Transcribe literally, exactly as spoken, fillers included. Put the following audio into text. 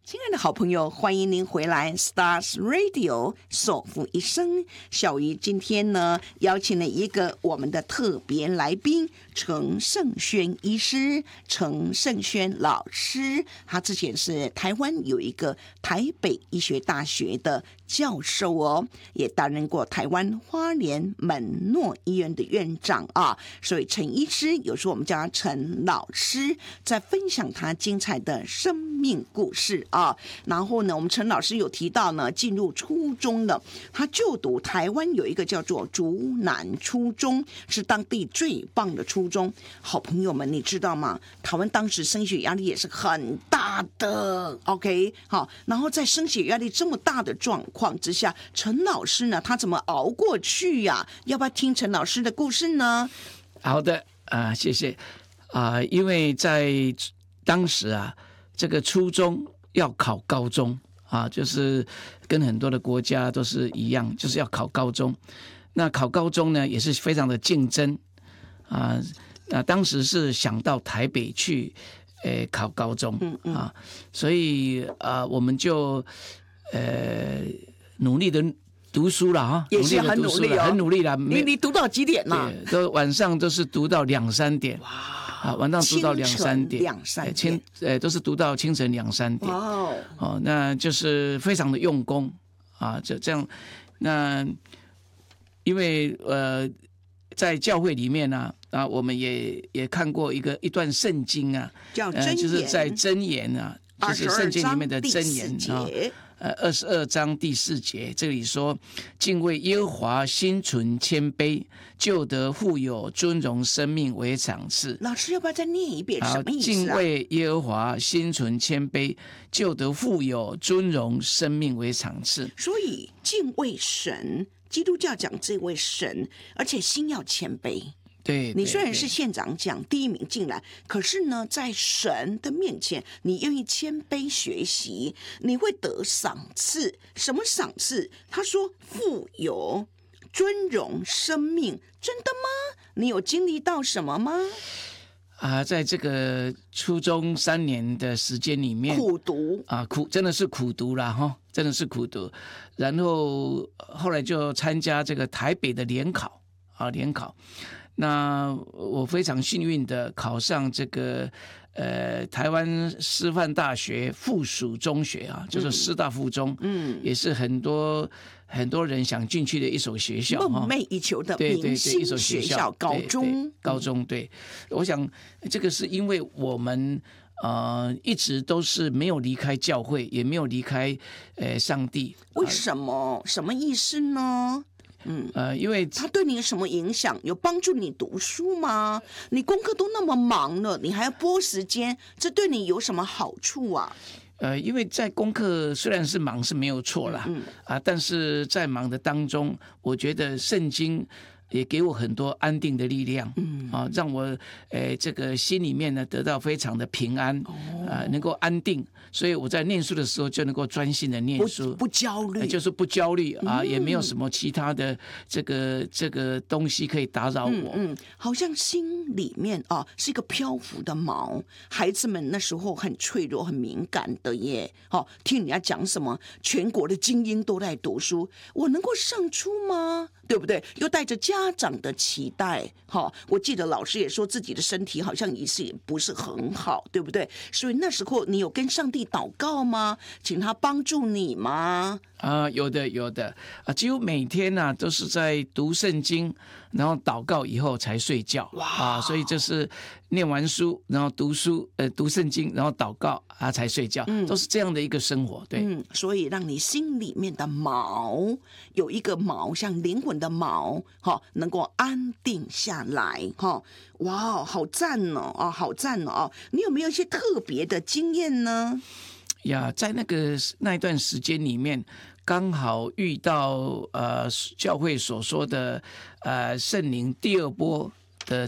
亲爱的好朋友，欢迎您回来 Stars Radio 守护一生。小鱼今天呢邀请了一个我们的特别来宾陈胜轩医师，陈胜轩老师，他之前是台湾有一个台北医学大学的教授哦，也担任过台湾花莲门诺医院的院长啊，所以陈医师有时候我们叫他陈老师，在分享他精彩的生命故事啊。然后呢，我们陈老师有提到呢，进入初中了，他就读台湾有一个叫做竹南初中，是当地最棒的初中。好朋友们，你知道吗？台湾当时升学压力也是很大的 ，OK， 好，然后在升学压力这么大的状况之下，陈老师呢，他怎么熬过去呀、啊？要不要听陈老师的故事呢？ 好的啊、呃，谢谢啊、呃，因为在当时啊，这个初中要考高中啊，就是跟很多的国家都是一样，就是要考高中。那考高中呢，也是非常的竞争啊。那当时是想到台北去，呃，考高中嗯嗯啊，所以啊，我们就呃努力的读书了哈， 也是很努力哦， 很努力了。 你你读到几点呢、啊？ 都晚上都是读到两三点。哇！啊，晚上读到两三点， 两三点， 清呃都是读到清晨两三点。 哦， 哦，那就是非常的用功啊，就这样。那因为呃，在教会里面呢、啊，啊，我们也也看过一个一段圣经啊， 叫箴言、 呃，就是在箴言啊，就是圣经里面的箴言啊。呃，二十二章第四节，这里说：敬畏耶和华，心存谦卑，就得富有尊荣生命为赏赐。 老师，要不要再念一遍？什么意思啊？ 敬畏耶和华，心存谦卑，就得富有尊荣生命为赏赐。 所以敬畏神，基督教讲这位神，而且心要谦卑。 对， 你虽然是县长奖第一名进来，可是呢，在神的面前，你愿意谦卑学习，你会得赏赐。什么赏赐？他说富有、尊荣、生命，真的吗？你有经历到什么吗？ 啊，在这个初中三年的时间里面， 苦读啊，苦真的是苦读啦哈，真的是苦读。然后后来就参加这个台北的联考啊，联考。那我非常幸运的考上这个呃台湾师范大学附属中学啊，就是师大附中，嗯，也是很多很多人想进去的一所学校， 梦寐以求的明星学校，高中， 高中，对，我想这个是因为我们呃一直都是没有离开教会，也没有离开呃上帝， 为什么？什么意思呢？嗯， 呃，因为他对你有什么影响？有帮助你读书吗？你功课都那么忙了，你还要拨时间，这对你有什么好处啊？ 呃，因为在功课虽然是忙是没有错啦，嗯啊，但是在忙的当中，我觉得圣经也给我很多安定的力量，嗯啊，让我呃这个心里面呢得到非常的平安，哦、呃，能够安定，所以我在念书的时候就能够专心的念书， 不, 不焦虑、 呃，就是不焦虑啊、嗯，也没有什么其他的这个这个东西可以打扰我， 嗯, 嗯，好像心里面啊是一个漂浮的锚，孩子们那时候很脆弱、很敏感的耶，哦，听人家讲什么全国的精英都在读书，我能够胜出吗？对不对？又带着家长的期待，哈，我记得老师也说自己的身体好像也是不是很好，对不对？所以那时候你有跟上帝祷告吗？请他帮助你吗？ 啊、呃，有的有的啊，几乎每天呢、啊、都是在读圣经，然后祷告以后才睡觉啊，所以就是念完书，然后读书，呃，读圣经，然后祷告啊才睡觉，嗯，都是这样的一个生活，对， 嗯，所以让你心里面的锚有一个锚，像灵魂的锚，哈，能够安定下来，哈，哇，好赞哦，啊，好赞哦，你有没有一些特别的经验呢？ 呀，在那个那一段时间里面，刚好遇到呃教会所说的呃圣灵第二波